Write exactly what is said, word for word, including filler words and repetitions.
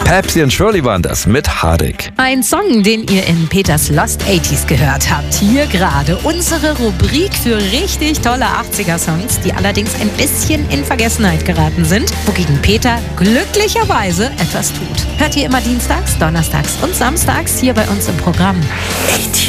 Pepsi und Shirley waren das mit Hardig. Ein Song, den ihr in Peters Lost achtziger gehört habt. Hier gerade unsere Rubrik für richtig tolle achtziger-Songs, die allerdings ein bisschen in Vergessenheit geraten sind, wogegen Peter glücklicherweise etwas tut. Hört ihr immer dienstags, donnerstags und samstags hier bei uns im Programm.